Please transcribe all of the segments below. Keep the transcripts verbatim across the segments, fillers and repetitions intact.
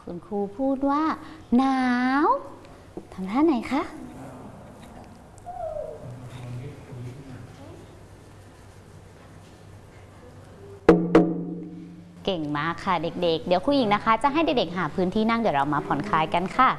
คุณครูพูดว่าหนาวทำท่าไหนคะเก่งมากค่ะเด็กๆเดี๋ยวครูหญิงนะคะจะให้เด็กๆหาพื้นที่นั่งเดี๋ยวเรามาผ่อนคลายกันค่ะ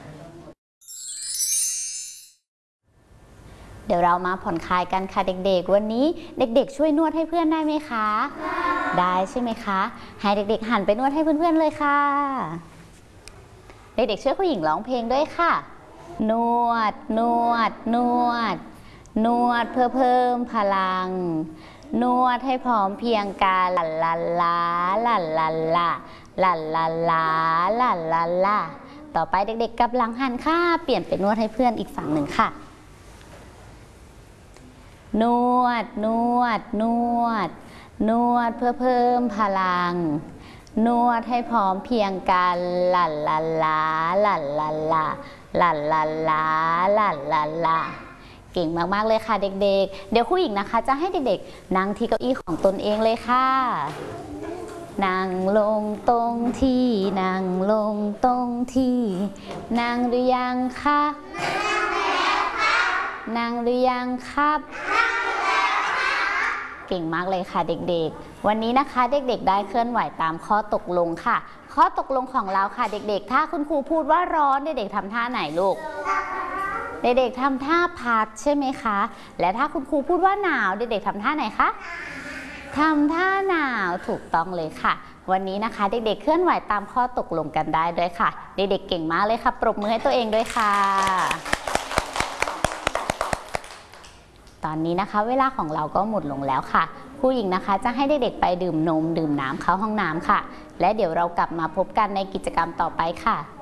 เดี๋ยวเรามาผ่อนคลายกันค่ะเด็กๆวันนี้เด็กๆช่วยนวดให้เพื่อนได้ไหมคะได้ใช่ไหมคะให้เด็กๆหันไปนวดให้เพื่อนๆเลยค่ะเด็กๆช่วยครูหญิงร้องเพลงด้วยค่ะนวดนวดนวดนวดเพื่อเพิ่มพลังนวดให้พร้อมเพียงกันลาลาลาลาลาลาลาลาลาลาลาลาต่อไปเด็กๆกลับหลังหันค่ะเปลี่ยนเป็นนวดให้เพื่อนอีกฝั่งหนึ่งค่ะนวดนวดนวดนวดเพื่อเพิ่มพลังนวดให้พร้อมเพียงกันลาลาลาลาลาลาลาลาลาลาลาลาเก่งมากๆเลยค่ะเด็กๆเดี๋ยวครูหญิงนะคะจะให้เด็กๆนั่งที่เก้าอี้ของตนเองเลยค่ะนั่งลงตรงที่นั่งลงตรงที่นั่งหรือยังคะนั่งหรือยังครับเก่งมากเลยค่ะเด็กๆวันนี้นะคะเด็กๆได้เคลื่อนไหวตามข้อตกลงค่ะข้อตกลงของเราค่ะเด็กๆถ้าคุณครูพูดว่าร้อนเด็กๆทำท่าไหนลูกเด็กๆทำท่าพัดใช่ไหมคะและถ้าคุณครูพูดว่าหนาวเด็กๆทำท่าไหนคะทำท่าหนาวถูกต้องเลยค่ะวันนี้นะคะเด็กๆเคลื่อนไหวตามข้อตกลงกันได้ด้วยค่ะเด็กๆเก่งมากเลยค่ะปรบมือให้ตัวเองด้วยค่ะตอนนี้นะคะเวลาของเราก็หมดลงแล้วค่ะครูหญิงนะคะจะให้เด็กๆไปดื่มนมดื่มน้ำเข้าห้องน้ำค่ะและเดี๋ยวเรากลับมาพบกันในกิจกรรมต่อไปค่ะ